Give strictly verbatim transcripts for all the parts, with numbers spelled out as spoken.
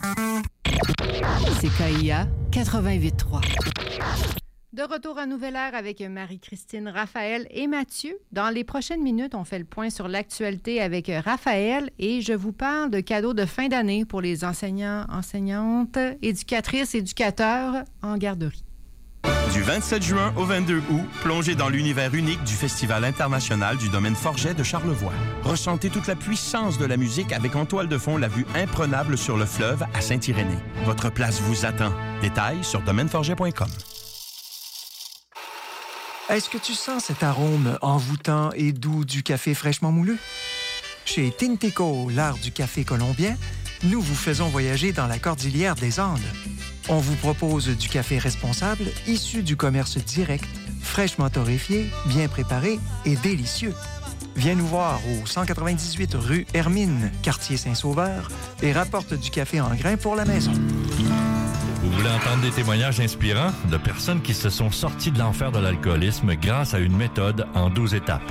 C K I A quatre-vingt-huit trois. De retour à Nouvelle Ère avec Marie-Christine, Raphaël et Mathieu. Dans les prochaines minutes, on fait le point sur l'actualité avec Raphaël et je vous parle de cadeaux de fin d'année pour les enseignants, enseignantes, éducatrices, éducateurs en garderie. Du vingt-sept juin au vingt-deux août, plongez dans l'univers unique du Festival international du domaine Forget de Charlevoix. Ressentez toute la puissance de la musique avec en toile de fond la vue imprenable sur le fleuve à Saint-Irénée. Votre place vous attend. Détails sur domaine forget point com. Est-ce que tu sens cet arôme envoûtant et doux du café fraîchement moulu? Chez Tinteco, l'art du café colombien, nous vous faisons voyager dans la cordillère des Andes. On vous propose du café responsable, issu du commerce direct, fraîchement torréfié, bien préparé et délicieux. Viens nous voir au cent quatre-vingt-dix-huit rue Hermine, quartier Saint-Sauveur, et rapporte du café en grains pour la maison. Vous voulez entendre des témoignages inspirants de personnes qui se sont sorties de l'enfer de l'alcoolisme grâce à une méthode en douze étapes?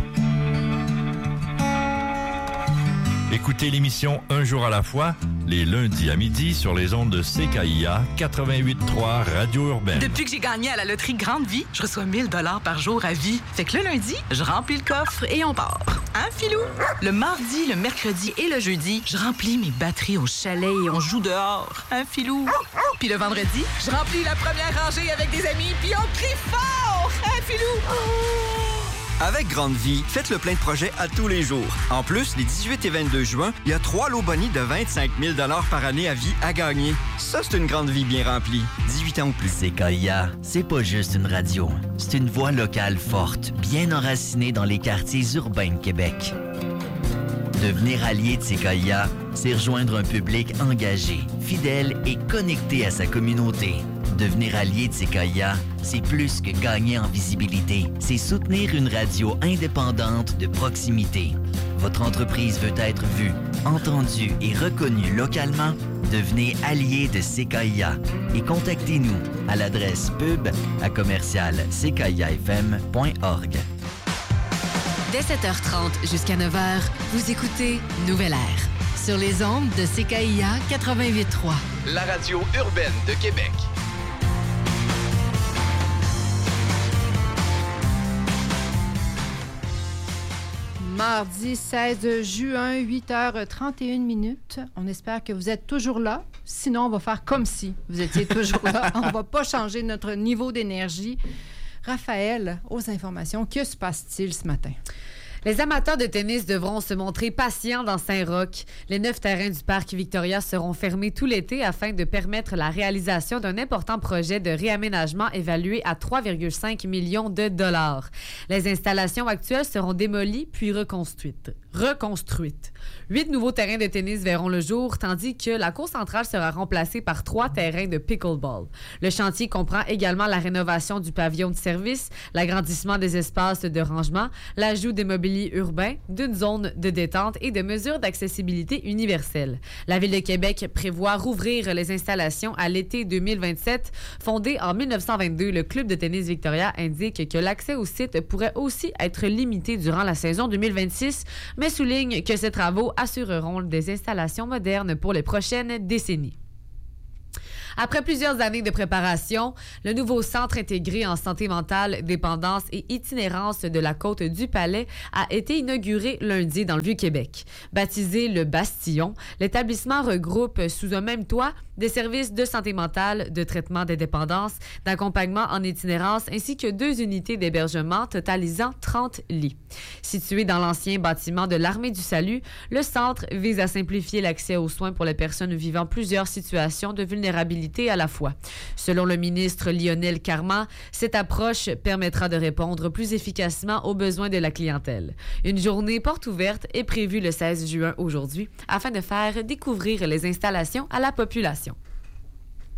Écoutez l'émission Un jour à la fois, les lundis à midi sur les ondes de C K I A quatre-vingt-huit trois Radio Urbaine. Depuis que j'ai gagné à la loterie Grande Vie, je reçois mille dollars par jour à vie. Fait que le lundi, je remplis le coffre et on part. Hein, Philou? Le mardi, le mercredi et le jeudi, je remplis mes batteries au chalet et on joue dehors. Hein, Philou? Puis le vendredi, je remplis la première rangée avec des amis puis on crie fort! Hein, Philou? Avec Grande Vie, faites le plein de projets à tous les jours. En plus, les dix-huit et vingt-deux juin, il y a trois lots bonus de vingt-cinq mille dollars par année à vie à gagner. Ça, c'est une grande vie bien remplie. dix-huit ans ou plus. C K I A, c'est pas juste une radio. C'est une voix locale forte, bien enracinée dans les quartiers urbains de Québec. Devenir allié de C K I A, c'est rejoindre un public engagé, fidèle et connecté à sa communauté. Devenir allié de C K I A, c'est plus que gagner en visibilité. C'est soutenir une radio indépendante de proximité. Votre entreprise veut être vue, entendue et reconnue localement? Devenez allié de C K I A et contactez-nous à l'adresse pub à commercial c k i a f m point org. Dès sept heures trente jusqu'à neuf heures, vous écoutez Nouvelle Ère sur les ondes de C K I A quatre-vingt-huit trois. La radio urbaine de Québec. Mardi seize juin, huit heures trente et une minutes. On espère que vous êtes toujours là. Sinon, on va faire comme si vous étiez toujours là. On ne va pas changer notre niveau d'énergie. Raphaël, aux informations, que se passe-t-il ce matin? Les amateurs de tennis devront se montrer patients dans Saint-Roch. Les neuf terrains du parc Victoria seront fermés tout l'été afin de permettre la réalisation d'un important projet de réaménagement évalué à trois virgule cinq millions de dollars. Les installations actuelles seront démolies puis reconstruites. Reconstruites. Huit nouveaux terrains de tennis verront le jour, tandis que la cour centrale sera remplacée par trois terrains de pickleball. Le chantier comprend également la rénovation du pavillon de service, l'agrandissement des espaces de rangement, l'ajout des mobiliers urbain, d'une zone de détente et de mesures d'accessibilité universelle. La Ville de Québec prévoit rouvrir les installations à l'été deux mille vingt-sept. Fondé en dix-neuf cent vingt-deux, le Club de tennis Victoria indique que l'accès au site pourrait aussi être limité durant la saison deux mille vingt-six, mais souligne que ces travaux assureront des installations modernes pour les prochaines décennies. Après plusieurs années de préparation, le nouveau centre intégré en santé mentale, dépendance et itinérance de la Côte du Palais a été inauguré lundi dans le Vieux-Québec. Baptisé le Bastillon, l'établissement regroupe sous un même toit des services de santé mentale, de traitement des dépendances, d'accompagnement en itinérance ainsi que deux unités d'hébergement totalisant trente lits. Situé dans l'ancien bâtiment de l'Armée du Salut, le centre vise à simplifier l'accès aux soins pour les personnes vivant plusieurs situations de vulnérabilité à la fois. Selon le ministre Lionel Carman, cette approche permettra de répondre plus efficacement aux besoins de la clientèle. Une journée porte ouverte est prévue le seize juin aujourd'hui afin de faire découvrir les installations à la population.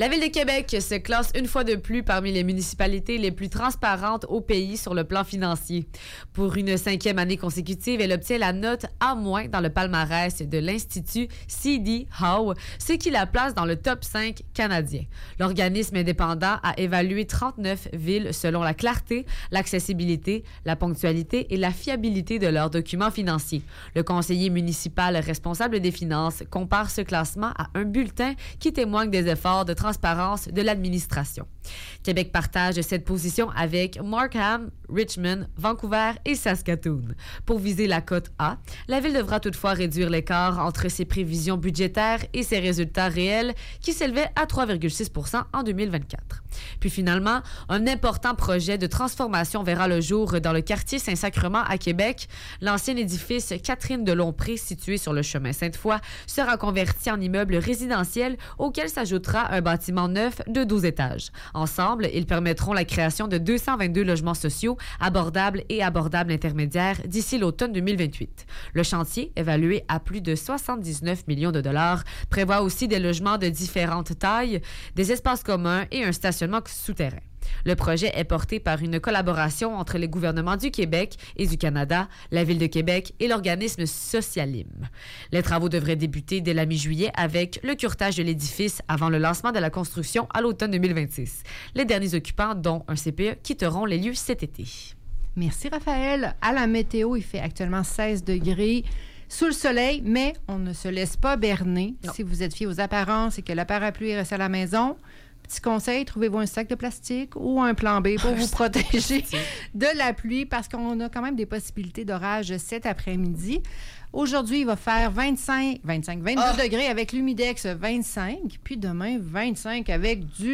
La Ville de Québec se classe une fois de plus parmi les municipalités les plus transparentes au pays sur le plan financier. Pour une cinquième année consécutive, elle obtient la note A- dans le palmarès de l'Institut C D Howe, ce qui la place dans le top cinq canadien. L'organisme indépendant a évalué trente-neuf villes selon la clarté, l'accessibilité, la ponctualité et la fiabilité de leurs documents financiers. Le conseiller municipal responsable des finances compare ce classement à un bulletin qui témoigne des efforts de transparence de l'administration. Québec partage cette position avec Markham, Richmond, Vancouver et Saskatoon. Pour viser la cote A, la Ville devra toutefois réduire l'écart entre ses prévisions budgétaires et ses résultats réels qui s'élevaient à trois virgule six pour cent en deux mille vingt-quatre. Puis finalement, un important projet de transformation verra le jour dans le quartier Saint-Sacrement à Québec. L'ancien édifice Catherine de Lompré, situé sur le chemin Sainte-Foy, sera converti en immeuble résidentiel auquel s'ajoutera un bâtiment neuf de douze étages. Ensemble, ils permettront la création de deux cent vingt-deux logements sociaux abordables et abordables intermédiaires d'ici l'automne deux mille vingt-huit. Le chantier, évalué à plus de soixante-dix-neuf millions de dollars, prévoit aussi des logements de différentes tailles, des espaces communs et un stationnement souterrain. Le projet est porté par une collaboration entre les gouvernements du Québec et du Canada, la Ville de Québec et l'organisme Socialim. Les travaux devraient débuter dès la mi-juillet avec le curetage de l'édifice avant le lancement de la construction à l'automne deux mille vingt-six. Les derniers occupants, dont un C P E, quitteront les lieux cet été. Merci, Raphaël. À la météo, il fait actuellement seize degrés. Sous le soleil, mais on ne se laisse pas berner. Non. Si vous êtes fié aux apparences et que la parapluie reste à la maison, petit conseil, trouvez-vous un sac de plastique ou un plan B pour vous protéger de la pluie parce qu'on a quand même des possibilités d'orage cet après-midi. Aujourd'hui, il va faire vingt-cinq, vingt-cinq, vingt-deux oh. degrés avec l'humidex vingt-cinq, puis demain, vingt-cinq avec du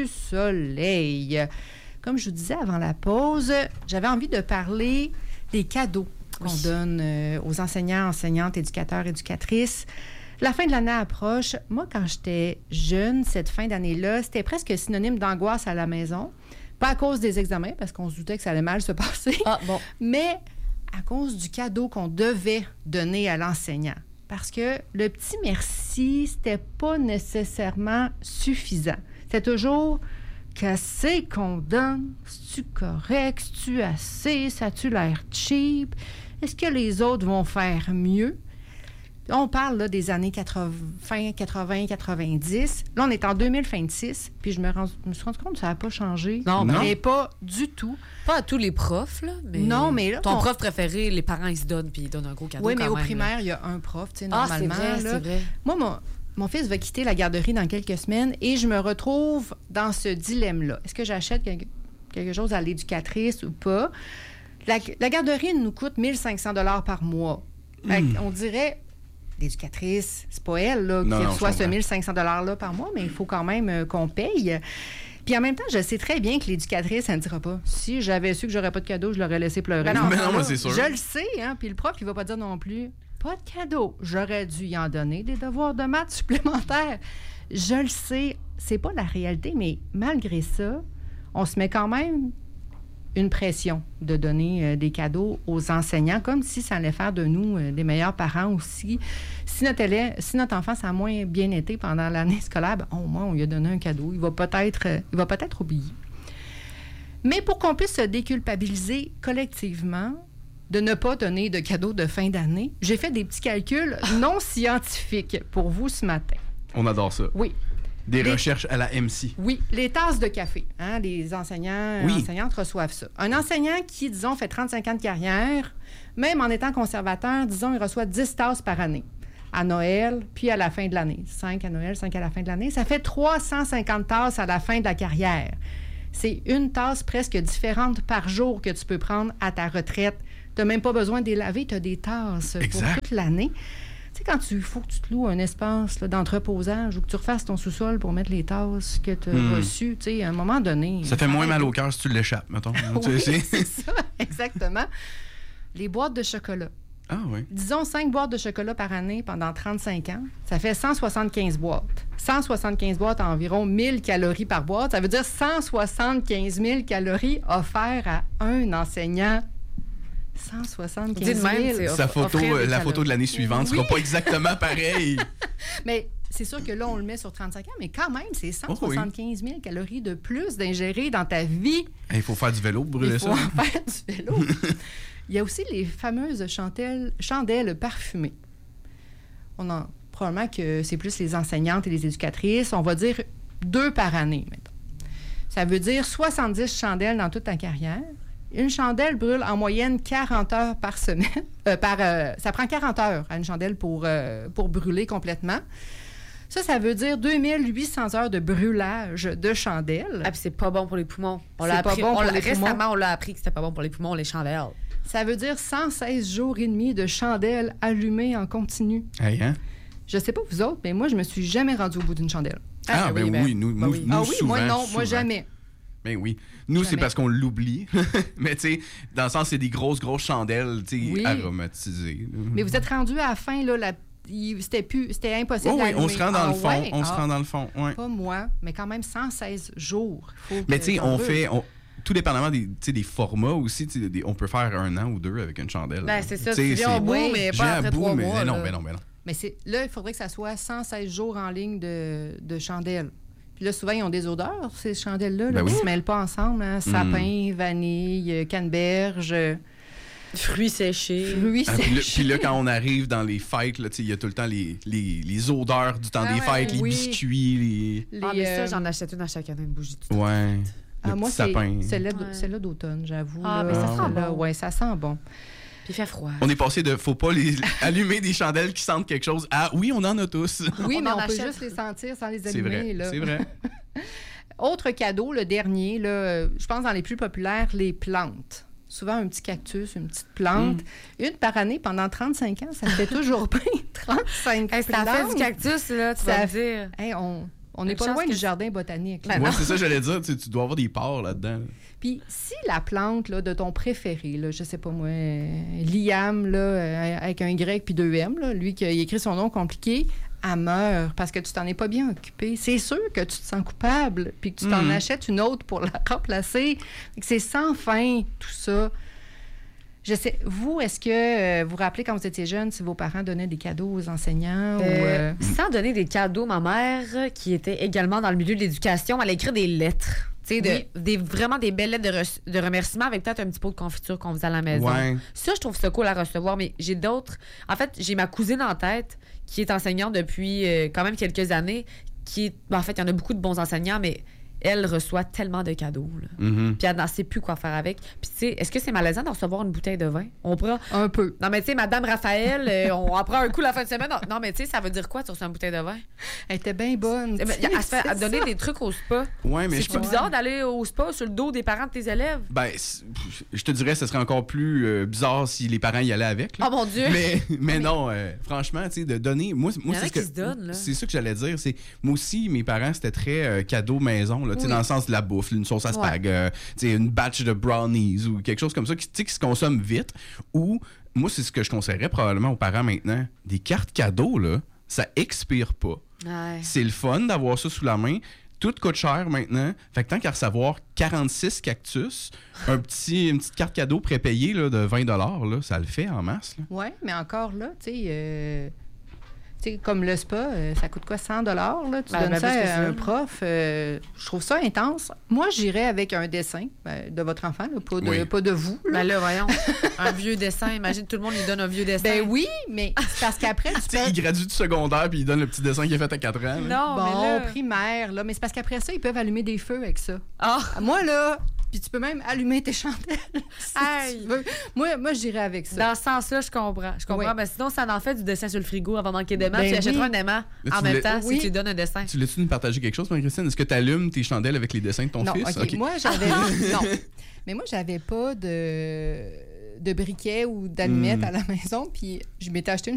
soleil. Comme je vous disais avant la pause, j'avais envie de parler des cadeaux qu'on oui. donne euh, aux enseignants, enseignantes, éducateurs, éducatrices. La fin de l'année approche. Moi, quand j'étais jeune, cette fin d'année-là, c'était presque synonyme d'angoisse à la maison. Pas à cause des examens, parce qu'on se doutait que ça allait mal se passer, ah, bon. mais à cause du cadeau qu'on devait donner à l'enseignant. Parce que le petit merci, c'était pas nécessairement suffisant. C'était toujours... Qu'est-ce qu'on donne? C'est-tu correct? C'est-tu assez? Ça a-tu l'air cheap? Est-ce que les autres vont faire mieux? On parle là, des années quatre-vingts, quatre-vingts, quatre-vingt-dix. Là, on est en deux mille vingt-six, puis je me, rends, je me suis rendu compte que ça n'a pas changé. Non, non. Mais pas du tout. Pas à tous les profs, là. Mais non, mais là... Ton on... prof préféré, les parents, ils se donnent, puis ils donnent un gros cadeau. Oui, mais quand au même, primaire, là. il y a un prof, tu sais, ah, normalement. c'est vrai, là. c'est vrai. Moi, mon... Mon fils va quitter la garderie dans quelques semaines et je me retrouve dans ce dilemme-là. Est-ce que j'achète quelque, quelque chose à l'éducatrice ou pas? La, la garderie nous coûte mille cinq cents dollars par mois. Mmh. On dirait, l'éducatrice, c'est pas elle là, non, qui non, reçoit ce mille cinq cents dollars-là par mois, mais il faut quand même euh, qu'on paye. Puis en même temps, je sais très bien que l'éducatrice, elle ne dira pas. Si j'avais su que j'aurais pas de cadeau, je l'aurais laissé pleurer. Ben non, mais non, moi, c'est sûr. Je le sais, hein, puis le prof, il va pas dire non plus. Pas de cadeau. J'aurais dû y en donner des devoirs de maths supplémentaires. Je le sais, c'est pas la réalité, mais malgré ça, on se met quand même une pression de donner euh, des cadeaux aux enseignants, comme si ça allait faire de nous euh, des meilleurs parents aussi. Si notre, élève, si notre enfant ça a moins bien été pendant l'année scolaire, ben, au moins on lui a donné un cadeau. Il va peut-être, euh, il va peut-être oublier. Mais pour qu'on puisse se déculpabiliser collectivement, de ne pas donner de cadeaux de fin d'année, j'ai fait des petits calculs non scientifiques pour vous ce matin. On adore ça. Oui. Des les... recherches à la M C. Oui, les tasses de café. Hein, les enseignants oui. enseignantes reçoivent ça. Un enseignant qui, disons, fait trente-cinq ans de carrière, même en étant conservateur, disons, il reçoit dix tasses par année. À Noël, puis à la fin de l'année. cinq à Noël, cinq à la fin de l'année. Ça fait trois cent cinquante tasses à la fin de la carrière. C'est une tasse presque différente par jour que tu peux prendre à ta retraite. Tu n'as même pas besoin de les laver, tu as des tasses exact. Pour toute l'année. Tu sais, quand il faut que tu te loues un espace là, d'entreposage ou que tu refasses ton sous-sol pour mettre les tasses que tu as hmm. reçues, tu sais, à un moment donné... Ça fait moins mal au cœur si tu l'échappes, mettons. Oui, c'est ça, exactement. Les boîtes de chocolat. Ah oui. Disons cinq boîtes de chocolat par année pendant trente-cinq ans, ça fait cent soixante-quinze boîtes. cent soixante-quinze boîtes à environ mille calories par boîte. Ça veut dire cent soixante-quinze mille calories offertes à un enseignant. cent soixante-quinze mille. Sa photo, la photo de l'année suivante ne oui. sera pas exactement pareille. Mais c'est sûr que là, on le met sur trente-cinq ans, mais quand même, c'est cent soixante-quinze mille calories de plus d'ingérer dans ta vie. Il faut faire du vélo pour brûler Il faut ça. faire du vélo. Il y a aussi les fameuses chandelles, chandelles parfumées. On en, probablement que c'est plus les enseignantes et les éducatrices. On va dire deux par année, mettons. Ça veut dire soixante-dix chandelles dans toute ta carrière. Une chandelle brûle en moyenne quarante heures par semaine. Euh, par, euh, ça prend quarante heures à une chandelle pour, euh, pour brûler complètement. Ça, ça veut dire deux mille huit cents heures de brûlage de chandelles. Ah, puis c'est pas bon pour les poumons. On C'est l'a pas appris, bon on pour l'a- les récemment, poumons. on l'a appris que c'était pas bon pour les poumons, les chandelles. Ça veut dire cent seize jours et demi de chandelles allumées en continu. Hey, hein? Je sais pas vous autres, mais moi, je me suis jamais rendue au bout d'une chandelle. Ah, ben oui, nous, Ben nous, oui. nous, Ah oui, souvent, moi non, moi souvent. jamais. Ben oui. Nous, c'est Jamais. parce qu'on l'oublie. Mais tu sais, dans le sens, c'est des grosses, grosses chandelles, tu sais, Oui. aromatisées. Mais vous êtes rendu à la fin, là, la... il- c'était, plus... c'était impossible Oh, oui, on d'allumer. se rend dans Ah le fond. ouais? On se Ah, rend dans le fond. Ouais. Pas moi, mais quand même cent seize jours. Faut Mais que tu sais, ça on brûle. fait. On, tout dépendamment des, tu sais, des formats aussi, tu sais, des- on peut faire un an ou deux avec une chandelle. Ben, c'est ça, Tu sais, tu viens au c'est- bout, Oui. mais J'ai pas à après bout, trois mais mois. non, là. ben non, ben non. Mais c'est... là, il faudrait que ça soit cent seize jours en ligne de, de chandelles. Puis là, souvent, ils ont des odeurs, ces chandelles-là. Là, Ben qui oui. se mêlent pas ensemble. Hein? Sapin, vanille, euh, canneberge, euh, Fruits séchés. fruits Ah, puis, là, séchés. puis là, quand on arrive dans les fêtes, là, tu sais, il y a tout le temps les, les, les odeurs du temps Ah des ouais, fêtes, les oui. biscuits, les. Ah, mais ça, euh, j'en achète une à chaque année, une bougie du Ouais. Ah, le moi, petit c'est sapin. celle-là, d- Ouais. celle-là d'automne, j'avoue. Ah, là. mais ça sent Celle-là, bon. ouais, ça sent bon. Puis il fait froid. On est passé de faut pas les allumer des chandelles qui sentent quelque chose à oui, on en a tous. Oui, On mais en on peut achète. juste les sentir sans les C'est allumer. vrai. Là. C'est vrai. Autre cadeau, le dernier, là, euh, je pense dans les plus populaires, les plantes. Souvent un petit cactus, une petite plante. Mm. Une par année pendant trente-cinq ans, ça fait toujours bien trente-cinq Hey, ça plantes. fait du cactus, là, tu Ça vas me fait- dire. Hey, on on n'est Une pas chance loin que du c'est- jardin botanique. là. Ben Ouais, c'est ça que j'allais dire. Tu, sais, tu dois avoir des porcs là-dedans. Puis si la plante là, de ton préféré, là, je sais pas moi, euh, Liam, là, euh, avec un Y puis deux M, là, lui qui a écrit son nom compliqué, elle meurt parce que tu t'en es pas bien occupé. C'est sûr que tu te sens coupable puis que tu t'en Mhm. achètes une autre pour la remplacer. Fait que c'est sans fin, tout ça. Je sais, vous, est-ce que euh, vous vous rappelez quand vous étiez jeune si vos parents donnaient des cadeaux aux enseignants? ou, Euh, euh, Sans donner des cadeaux, ma mère, qui était également dans le milieu de l'éducation, elle écrit des lettres. Tu sais, de- Oui. des, vraiment des belles lettres de, re- de remerciement avec peut-être un petit pot de confiture qu'on faisait à la maison. Ouais. Ça, je trouve ça cool à recevoir, mais j'ai d'autres. En fait, j'ai ma cousine en tête qui est enseignante depuis euh, quand même quelques années. Qui est... ben, en fait, il y en a beaucoup de bons enseignants, mais elle reçoit tellement de cadeaux. Là. Mhm. Puis elle n'en sait plus quoi faire avec. Puis tu sais, est-ce que c'est malaisant de recevoir une bouteille de vin? On prend. un peu. Non, mais tu sais, Madame Raphaël, euh, on en prend un coup la fin de semaine. Non, non, mais tu sais, ça veut dire quoi, tu reçois une bouteille de vin? Elle était bien bonne. Eh ben, elle se fait C'est donner ça. des trucs au spa. Ouais, mais je C'est pense. bizarre d'aller au spa sur le dos des parents de tes élèves. Ben, c'est- je te dirais, ce serait encore plus euh, bizarre si les parents y allaient avec. là. Oh mon Dieu! Mais, mais non, euh, franchement, tu sais, de donner. Moi, moi y en a c'est ce qui que- se donnent, là. C'est ça que j'allais dire. C'est moi aussi, mes parents, c'était très euh, cadeau maison, là, tu sais, Oui. dans le sens de la bouffe, une sauce à spag, euh, tu sais, une batch de brownies ou quelque chose comme ça qui, tu sais, qui se consomme vite. Ou moi, c'est ce que je conseillerais probablement aux parents maintenant. Des cartes cadeaux, là, ça expire pas. Ouais. C'est le fun d'avoir ça sous la main. Tout coûte cher maintenant. Fait que tant qu'à recevoir quarante-six cactus, un petit, une petite carte cadeau prépayée là, de vingt dollars, là, ça le fait en masse. Là. Oui, mais encore là, tu sais, euh, tu sais, comme le spa, euh, ça coûte quoi, cent dollars? Tu Ben, donnes ben, ça plus que à ça, un là. prof. euh, je trouve ça intense. Moi, j'irais avec un dessin ben, de votre enfant, là, pas, de, Oui. pas de vous. là. Ben là, voyons. Un vieux dessin. Imagine, tout le monde lui donne un vieux dessin. Ben oui, mais c'est parce qu'après, tu Tu sais, peux... il gradue du secondaire puis il donne le petit dessin qu'il a fait à quatre ans. là. Non, Bon, mais là... primaire, là, mais c'est parce qu'après ça, ils peuvent allumer des feux avec ça. Ah! Moi, là, puis tu peux même allumer tes chandelles. si Aïe. tu veux. Moi, moi j'irais avec ça. Dans ce sens-là, je comprends. Je comprends. Oui. Mais sinon, ça en fait du dessin sur le frigo avant de manquer d'aimant. Ben tu achèteras oui. un aimant tu en voulais- même temps Oui. si tu lui donnes un dessin. Tu voulais-tu nous partager quelque chose, Marie-Christine? Est-ce que tu allumes tes chandelles avec les dessins de ton non, fils? OK. Ok. Moi, j'avais... non. Mais moi, j'avais pas de, de briquet ou d'allumettes Mm. à la maison, puis je m'étais acheté une